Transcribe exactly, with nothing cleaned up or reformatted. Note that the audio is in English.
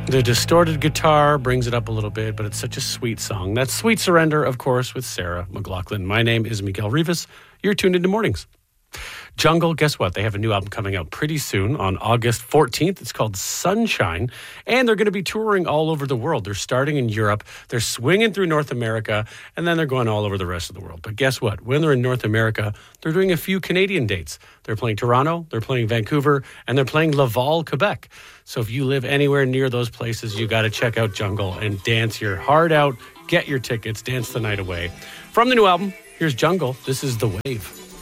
The distorted guitar brings it up a little bit, but it's such a sweet song. That's Sweet Surrender, of course, with Sarah McLachlan. My name is Miguel Rivas. You're tuned into Mornings. Jungle, guess what? They have a new album coming out pretty soon on August fourteenth. It's called Sunshine, and they're going to be touring all over the world. They're starting in Europe, they're swinging through North America, and then they're going all over the rest of the world. But guess what? When they're in North America, they're doing a few Canadian dates. They're playing Toronto, they're playing Vancouver, and they're playing Laval, Quebec. So if you live anywhere near those places, you got to check out Jungle and dance your heart out. Get your tickets, dance the night away. From the new album, here's Jungle. This is The Wave.